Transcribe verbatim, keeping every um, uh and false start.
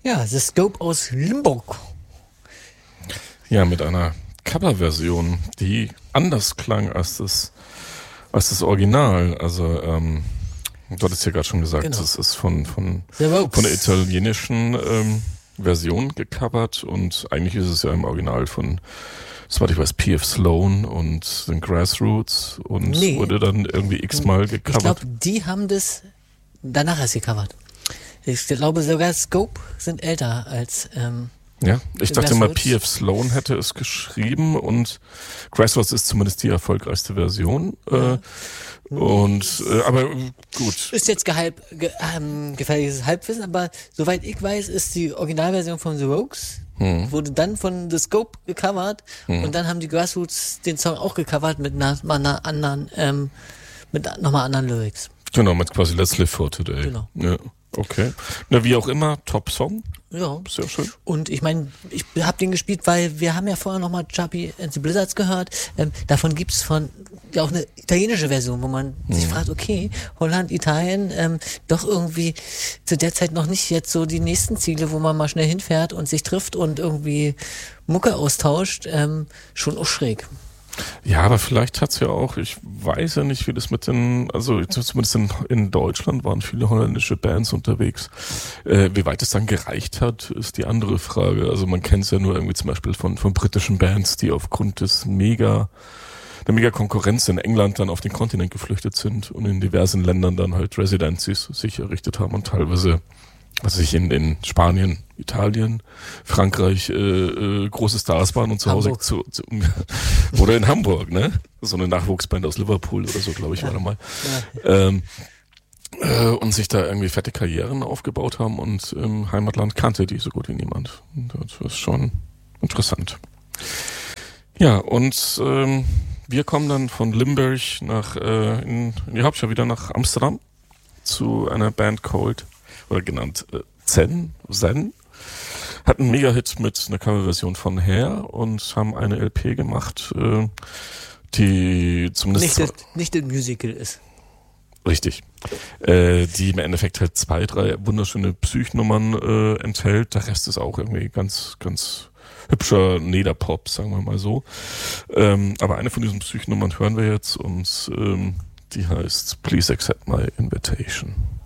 Ja, The Scope aus Limburg. Ja, mit einer Coverversion, die anders klang als das, als das Original. Also, ähm, du hattest ja gerade schon gesagt, Genau. das ist von, von, The Vogues. von der italienischen ähm, Version gecovert und eigentlich ist es ja im Original von, soweit ich weiß, P F Sloan und den Grassroots und Nee. wurde dann irgendwie x-mal Ich gecovert. glaube, die haben das danach erst gecovert. Ich glaube sogar Scope sind älter als ähm, Ja, ich dachte mal, Grassroots. P F Sloan hätte es geschrieben und Grassroots ist zumindest die erfolgreichste Version. Äh, und äh, aber äh, gut. ist jetzt gehalb, ge, ähm, gefährliches Halbwissen, aber soweit ich weiß, ist die Originalversion von The Rogues, Hm. wurde dann von The Scope gecovert und dann haben die Grassroots den Song auch gecovert mit einer, mal einer anderen, ähm, mit nochmal anderen Lyrics. Genau, mit quasi Let's Live for Today. Genau. Ja, okay. Na, wie auch immer, Top-Song. Ja. Sehr schön. Und ich meine, ich habe den gespielt, weil wir haben ja vorher nochmal Chubby and the Blizzards gehört. Ähm, davon gibt's von ja auch eine italienische Version, wo man sich fragt, okay, Holland, Italien, ähm, doch irgendwie zu der Zeit noch nicht jetzt so die nächsten Ziele, wo man mal schnell hinfährt und sich trifft und irgendwie Mucke austauscht, ähm, schon auch schräg. Ja, aber vielleicht hat's ja auch, ich weiß ja nicht, wie das mit den, also zumindest in, in Deutschland waren viele holländische Bands unterwegs. Äh, wie weit es dann gereicht hat, ist die andere Frage. Also man kennt es ja nur irgendwie zum Beispiel von, von britischen Bands, die aufgrund des mega, der mega Konkurrenz in England dann auf den Kontinent geflüchtet sind und in diversen Ländern dann halt Residencies sich errichtet haben und teilweise, was weiß ich, in, in Spanien, Italien, Frankreich äh, äh, große Stars waren und zu Hause Hamburg. zu, zu oder in Hamburg, ne? So eine Nachwuchsband aus Liverpool oder so, glaube ich, war da mal. Ähm, äh, und sich da irgendwie fette Karrieren aufgebaut haben und im Heimatland kannte die so gut wie niemand. Und das ist schon interessant. Ja, und ähm, wir kommen dann von Limburg nach äh, in, in die Hauptstadt wieder nach Amsterdam zu einer Band called oder genannt äh, Zen, Zen. Hat einen Mega-Hit mit einer Coverversion von Hair und haben eine L P gemacht, äh, die zumindest... Nicht, das, nicht das Musical ist. Richtig. Äh, die im Endeffekt halt zwei, drei wunderschöne Psychnummern äh, enthält. Der Rest ist auch irgendwie ganz, ganz hübscher Nederpop, sagen wir mal so. Ähm, aber eine von diesen Psychnummern hören wir jetzt und ähm, die heißt Please Accept My Invitation.